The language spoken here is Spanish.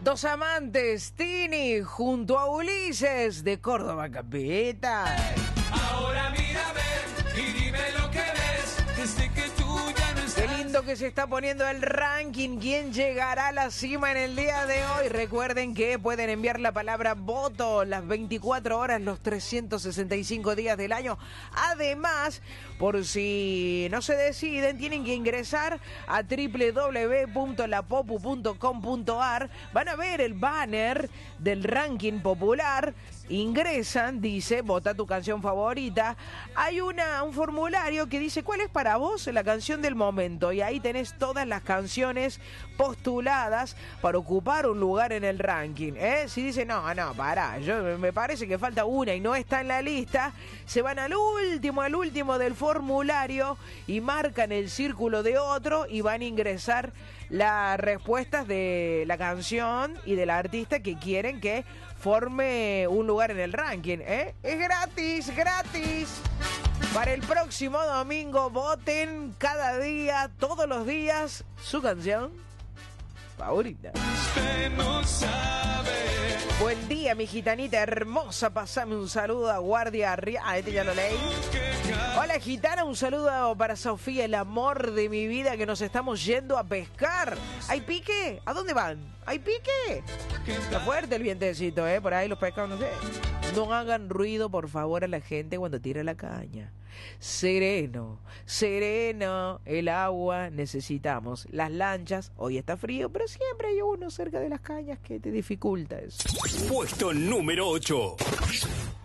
Dos amantes, Tini junto a Ulises de Córdoba Capital. Ahora mírame y dime lo que ves, desde que tú ya no estás. Qué lindo que se está poniendo el ranking. ¿Quién llegará a la cima en el día de hoy? Recuerden que pueden enviar la palabra voto las 24 horas, los 365 días del año. Además, por si no se deciden, tienen que ingresar a www.lapopu.com.ar. Van a ver el banner del ranking popular. Ingresan, dice, vota tu canción favorita. Hay un formulario que dice, ¿cuál es para vos la canción del momento? Y ahí tenés todas las canciones postuladas para ocupar un lugar en el ranking. Si dice, no, pará, me parece que falta una y no está en la lista, se van al último del formulario y marcan el círculo de otro y van a ingresar las respuestas de la canción y del artista que quieren que forme un lugar en el ranking, Es gratis. Para el próximo domingo voten cada día, todos los días, su canción favorita. Usted no sabe. Buen día, mi gitanita hermosa. Pasame un saludo a Guardia Arriba. Este ya lo leí. Hola, gitana, un saludo para Sofía, el amor de mi vida, que nos estamos yendo a pescar. ¿Hay pique? ¿A dónde van? ¿Hay pique? Está fuerte el vientecito, por ahí los pescados, no sé. No hagan ruido, por favor, a la gente cuando tira la caña. Sereno el agua necesitamos. Las lanchas, hoy está frío, pero siempre hay uno cerca de las cañas que te dificulta eso. Puesto número 8.